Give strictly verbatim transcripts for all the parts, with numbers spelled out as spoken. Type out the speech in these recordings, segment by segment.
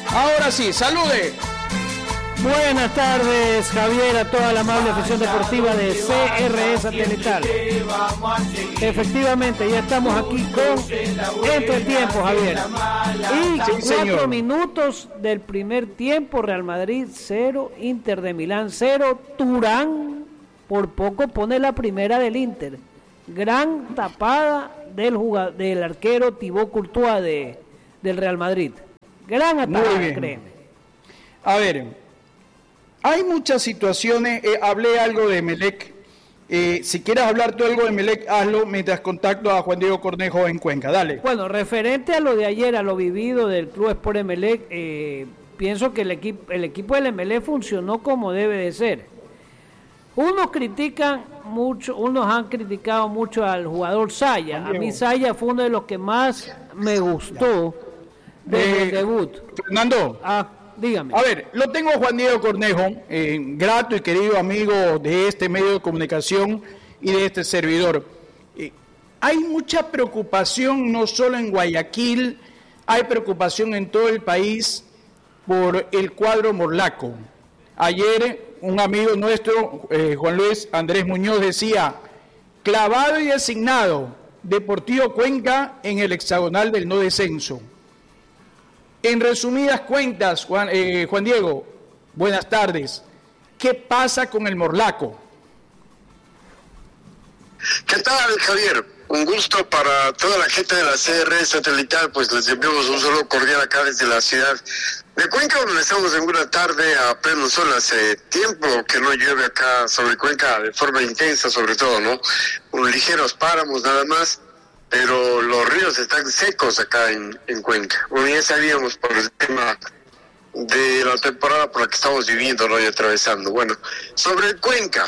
Ahora sí, salude. Buenas tardes, Javier, a toda la amable afición deportiva de C R E Satelital. Efectivamente, ya estamos aquí con entretiempo, Javier. Y sí, cuatro señor. minutos del primer tiempo, Real Madrid cero, Inter de Milán cero, Turán por poco pone la primera del Inter. Gran tapada del jugador, del arquero Thibaut Courtois de, del Real Madrid. Gran ataque, créeme. A ver, hay muchas situaciones, eh, hablé algo de Emelec, eh, si quieres hablar tú algo de Emelec, hazlo mientras contacto a Juan Diego Cornejo en Cuenca, dale. Bueno, referente a lo de ayer, a lo vivido del Club Sport Emelec, eh, pienso que el equipo, el equipo del Emelec funcionó como debe de ser. Unos critican mucho, unos han criticado mucho al jugador Saya. A mí Saya fue uno de los que más me gustó desde eh, el debut. Fernando. Ah, dígame. A ver, lo tengo a Juan Diego Cornejo, eh, grato y querido amigo de este medio de comunicación y de este servidor. Eh, hay mucha preocupación, no solo en Guayaquil, hay preocupación en todo el país por el cuadro morlaco. Ayer un amigo nuestro, eh, Juan Luis Andrés Muñoz, decía, clavado y designado, Deportivo Cuenca en el hexagonal del no descenso. En resumidas cuentas, Juan, eh, Juan Diego, buenas tardes. ¿Qué pasa con el morlaco? ¿Qué tal, Javier? Un gusto para toda la gente de la C R E Satelital, pues les enviamos un saludo cordial acá desde la ciudad de Cuenca, donde estamos en una tarde a pleno sol. Hace tiempo que no llueve acá sobre Cuenca de forma intensa, sobre todo, ¿no? Unos ligeros páramos nada más, pero los ríos están secos acá en, en Cuenca. Bueno, ya sabíamos por el tema de la temporada por la que estamos viviendo, ¿no? Y atravesando. Bueno, sobre Cuenca,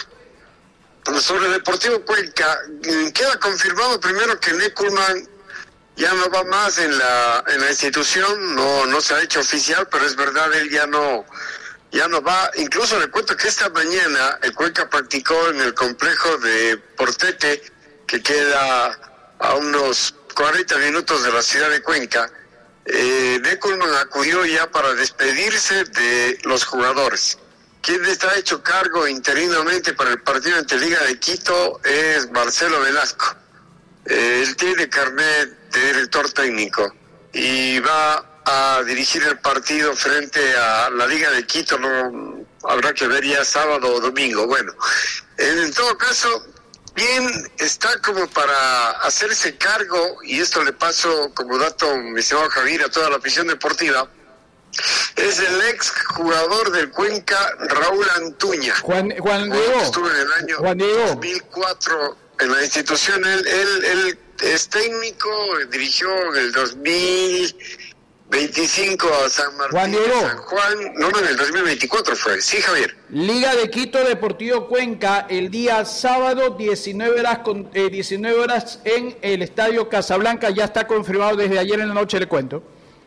sobre el Deportivo Cuenca, queda confirmado primero que Neckermann ya no va más en la en la institución, no no se ha hecho oficial, pero es verdad, él ya no ya no va. Incluso le cuento que esta mañana el Cuenca practicó en el complejo de Portete, que queda a unos cuarenta minutos de la ciudad de Cuenca. eh, Neckermann acudió ya para despedirse de los jugadores. Quien está hecho cargo interinamente para el partido ante Liga de Quito es Marcelo Velasco. Eh, él tiene carnet de director técnico y va a dirigir el partido frente a la Liga de Quito. No habrá que ver ya sábado o domingo. Bueno, en todo caso, bien está como para hacerse cargo, y esto le paso como dato, mi estimado Javier, a toda la afición deportiva. Es el ex jugador del Cuenca, Raúl Antuña. Juan, Juan Diego. Estuvo en el año Juan Diego. dos mil cuatro en la institución. Él, él, él es técnico, dirigió en el dos mil veinticinco a San Martín Juan Diego. de San Juan. No, no, en el dos mil veinticuatro fue. Sí, Javier. Liga de Quito, Deportivo Cuenca, el día sábado, diecinueve horas, con, eh, diecinueve horas en el Estadio Casablanca. Ya está confirmado desde ayer en la noche, le cuento.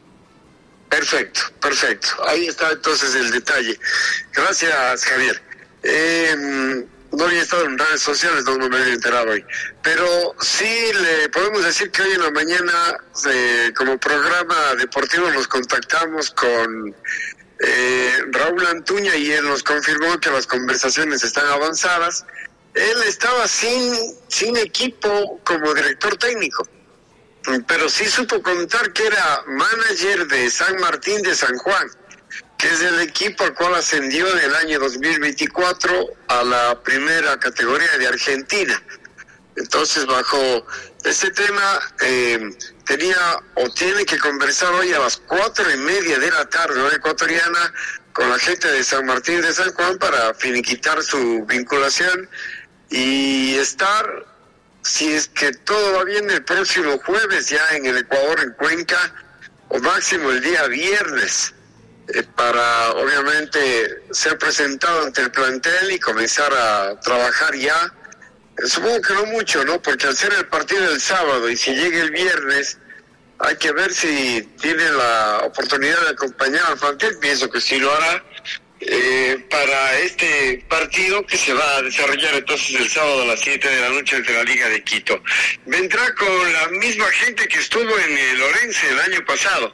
Perfecto, perfecto. Ahí está entonces el detalle. Gracias, Javier. Eh, no había estado en redes sociales, no, no me había enterado hoy. Pero sí le podemos decir que hoy en la mañana, eh, como programa deportivo, nos contactamos con eh, Raúl Antuña y él nos confirmó que las conversaciones están avanzadas. Él estaba sin, sin equipo como director técnico, pero sí supo contar que era manager de San Martín de San Juan, que es el equipo al cual ascendió en el año dos mil veinticuatro a la primera categoría de Argentina. Entonces, bajo este tema, eh, tenía o tiene que conversar hoy a las cuatro y media de la tarde, hora ecuatoriana, con la gente de San Martín de San Juan para finiquitar su vinculación y estar, si es que todo va bien, el próximo jueves ya en el Ecuador, en Cuenca, o máximo el día viernes, eh, para obviamente ser presentado ante el plantel y comenzar a trabajar ya. Eh, supongo que no mucho, ¿no? Porque al ser el partido el sábado y si llega el viernes, hay que ver si tiene la oportunidad de acompañar al plantel. Pienso que sí lo hará. Eh, para este partido que se va a desarrollar entonces el sábado a las siete de la noche entre la Liga de Quito. Vendrá con la misma gente que estuvo en el Orense el año pasado.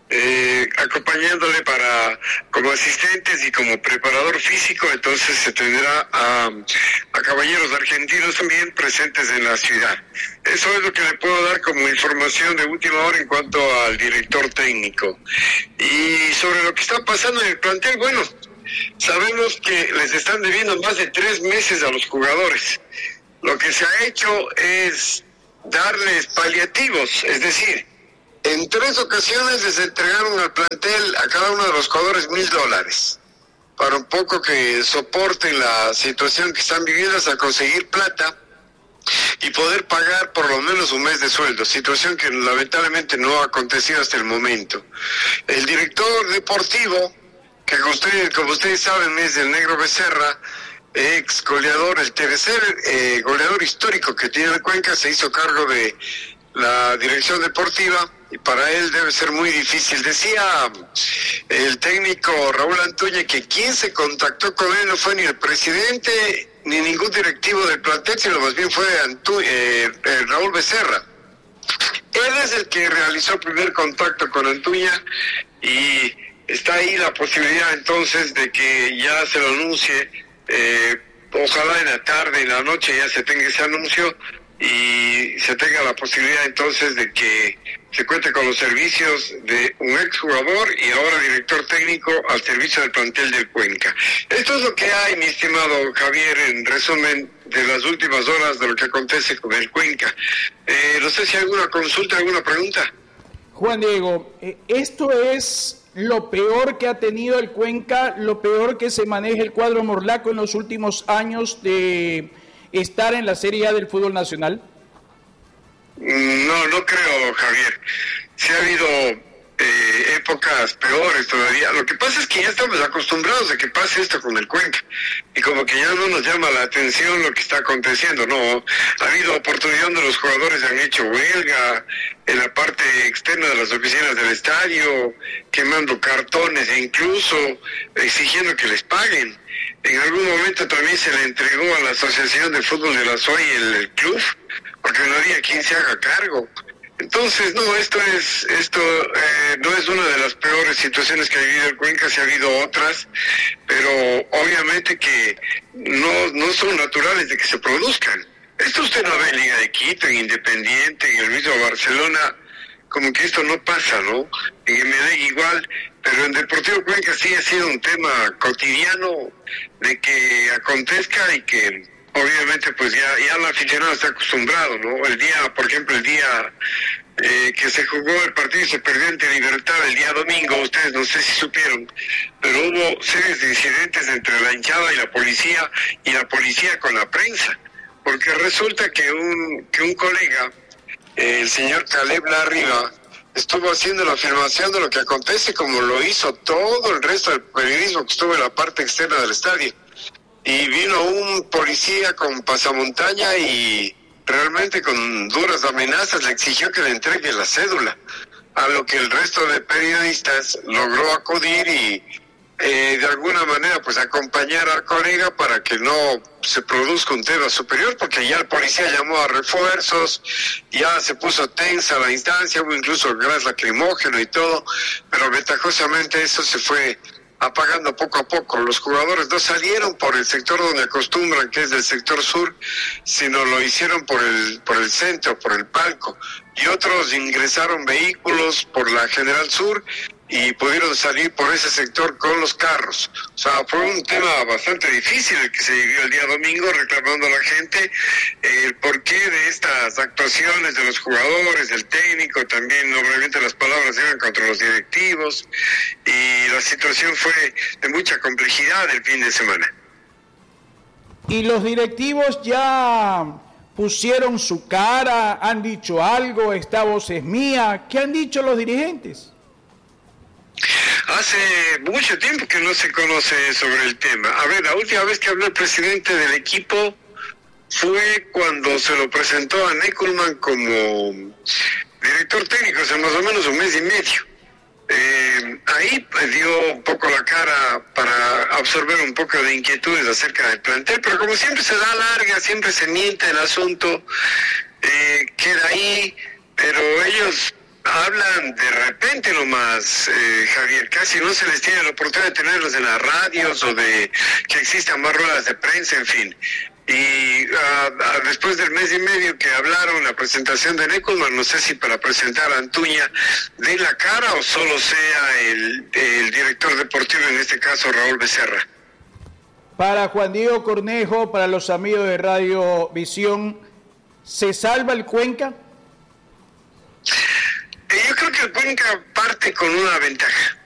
eh, acompañándole para como asistentes y como preparador físico. Entonces se tendrá a, a caballeros argentinos también presentes en la ciudad. Eso es lo que le puedo dar como información de última hora en cuanto al director técnico. Y sobre lo que está pasando en el plantel, bueno, sabemos que les están debiendo más de tres meses a los jugadores. Lo que se ha hecho es darles paliativos, es decir, en tres ocasiones les entregaron al plantel a cada uno de los jugadores mil dólares para un poco que soporten la situación que están viviendo hasta conseguir plata y poder pagar por lo menos un mes de sueldo, situación que lamentablemente no ha acontecido hasta el momento. El director deportivo, que ustedes, como ustedes saben, es el Negro Becerra, ex goleador, el tercer eh, goleador histórico que tiene el Cuenca, se hizo cargo de la dirección deportiva y para él debe ser muy difícil. Decía el técnico Raúl Antuña que quien se contactó con él no fue ni el presidente ni ningún directivo del plantel, sino más bien fue Antu eh, eh, Raúl Becerra. Él es el que realizó el primer contacto con Antuña y está ahí la posibilidad entonces de que ya se lo anuncie, eh, ojalá en la tarde, en la noche ya se tenga ese anuncio y se tenga la posibilidad entonces de que se cuente con los servicios de un exjugador y ahora director técnico al servicio del plantel del Cuenca. Esto es lo que hay, mi estimado Javier, en resumen de las últimas horas de lo que acontece con el Cuenca. Eh, no sé si hay alguna consulta, alguna pregunta. Juan Diego, eh, esto es lo peor que ha tenido el Cuenca, lo peor que se maneja el cuadro morlaco en los últimos años de estar en la Serie A del fútbol nacional. No, no creo, Javier. Sí ha habido eh, épocas peores todavía. Lo que pasa es que ya estamos acostumbrados a que pase esto con el Cuenca. Y como que ya no nos llama la atención lo que está aconteciendo. No, ha habido oportunidad donde los jugadores han hecho huelga en la parte externa de las oficinas del estadio, quemando cartones e incluso exigiendo que les paguen. En algún momento también se le entregó a la Asociación de Fútbol de la S O I el, el club, porque no había quien se haga cargo. Entonces, no, esto es esto eh, no es una de las peores situaciones que ha vivido el Cuenca, sí ha habido otras, pero obviamente que no, no son naturales de que se produzcan. Esto usted no ve en Liga de Quito, en Independiente, en el mismo Barcelona, como que esto no pasa, ¿no? En Emelec igual, pero en Deportivo Cuenca sí ha sido un tema cotidiano de que acontezca y que obviamente pues ya, ya el aficionado está acostumbrado, ¿no? El día, por ejemplo, el día eh, que se jugó el partido y se perdió ante Libertad el día domingo, ustedes no sé si supieron, pero hubo series de incidentes entre la hinchada y la policía, y la policía con la prensa, porque resulta que un, que un colega, eh, el señor Caleb Larriba, estuvo haciendo la afirmación de lo que acontece como lo hizo todo el resto del periodismo que estuvo en la parte externa del estadio. Y vino un policía con pasamontaña y realmente con duras amenazas le exigió que le entregue la cédula, a lo que el resto de periodistas logró acudir y eh, de alguna manera pues acompañar al colega para que no se produzca un tema superior, porque ya el policía llamó a refuerzos, ya se puso tensa la instancia, hubo incluso gas lacrimógeno y todo, pero ventajosamente eso se fue apagando poco a poco. Los jugadores no salieron por el sector donde acostumbran, que es del sector sur, sino lo hicieron por el por el centro, por el palco, y otros ingresaron vehículos por la General Sur y pudieron salir por ese sector con los carros. O sea, fue un tema bastante difícil el que se vivió el día domingo, reclamando a la gente eh, el porqué de estas actuaciones de los jugadores, del técnico, también obviamente las palabras eran contra los directivos, y la situación fue de mucha complejidad el fin de semana. ¿Y los directivos ya pusieron su cara, han dicho algo, esta voz es mía? ¿Qué han dicho los dirigentes? Hace mucho tiempo que no se conoce sobre el tema. A ver, la última vez que habló el presidente del equipo fue cuando se lo presentó a Neckelman como director técnico, hace más o menos un mes y medio. Eh, ahí pues, dio un poco la cara para absorber un poco de inquietudes acerca del plantel, pero como siempre se da larga, siempre se miente el asunto, eh, queda ahí, pero ellos hablan de repente nomás, eh, Javier, casi no se les tiene la oportunidad de tenerlos en las radios o de que existan más ruedas de prensa, en fin. Y uh, uh, después del mes y medio que hablaron la presentación de Neckelman, no sé si para presentar a Antuña de la cara o solo sea el, el director deportivo, en este caso Raúl Becerra. Para Juan Diego Cornejo, para los amigos de Radio Visión, ¿se salva el Cuenca? Eh, yo creo que el Cuenca parte con una ventaja.